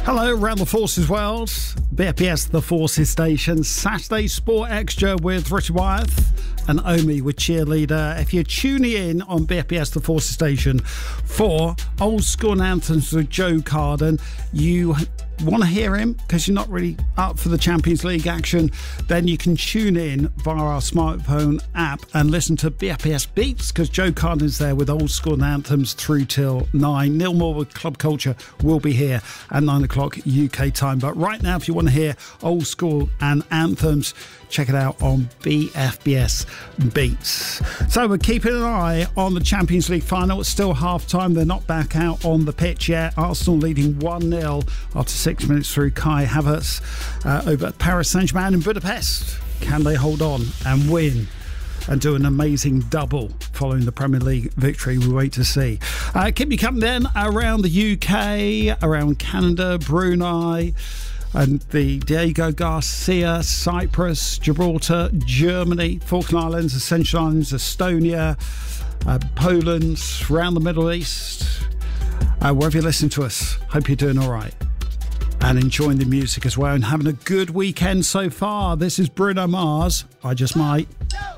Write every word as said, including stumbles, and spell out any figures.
Hello, around the Forces world. B F B S The Forces Station. Saturday Sport Extra with Richard Wyeth and Omi with Cheerleader. If you're tuning in on B F B S The Forces Station for Old School Anthems with Joe Carden, you want to hear him because you're not really up for the Champions League action, then you can tune in via our smartphone app and listen to B F B S Beats because Joe Carden's there with Old School Anthems through till nine. Neil Moore with Club Culture will be here at nine o'clock U K time. But right now, if you want to hear Old School and Anthems, check it out on B F B S Beats. So we're keeping an eye on the Champions League final. It's still half time. They're not back out on the pitch yet. Arsenal leading one nil after six minutes through Kai Havertz uh, over at Paris Saint-Germain in Budapest. Can they hold on and win and do an amazing double following the Premier League victory? We wait to see. Uh, keep me company then around the U K, around Canada, Brunei, and the Diego Garcia, Cyprus, Gibraltar, Germany, Falkland Islands, Ascension Islands, Estonia, uh, Poland, around the Middle East. Uh, wherever you listen to us, hope you're doing all right and enjoying the music as well and having a good weekend so far. This is Bruno Mars, I Just Might.